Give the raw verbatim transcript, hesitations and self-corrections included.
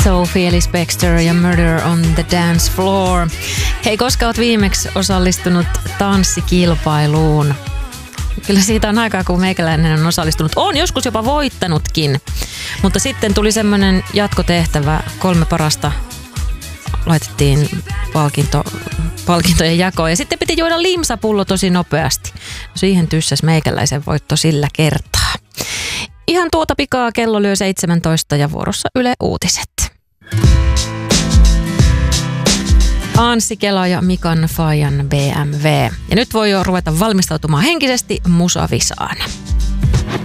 Sophie Ellis Bextor ja Murder on the Dance Floor. Hei, koska oot viimeksi osallistunut tanssikilpailuun? Kyllä siitä on aikaa, kun meikäläinen on osallistunut. On joskus jopa voittanutkin. Mutta sitten tuli semmoinen jatkotehtävä. Kolme parasta laitettiin palkinto, palkintojen jakoon. Ja sitten piti juoda limsapullo tosi nopeasti. Siihen tyssäs meikäläisen voitto sillä kertaa. Ihan tuota pikaa kello lyö seitsemäntoista ja vuorossa Yle Uutiset. Anssi Kela ja Mikan Fajan B M W. Ja nyt voi jo ruveta valmistautumaan henkisesti musavisaan.